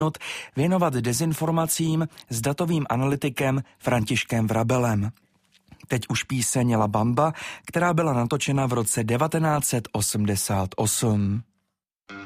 věnovat dezinformacím s datovým analytikem Františkem Vrabelem. Teď už píseň La Bamba, která byla natočena v roce 1988.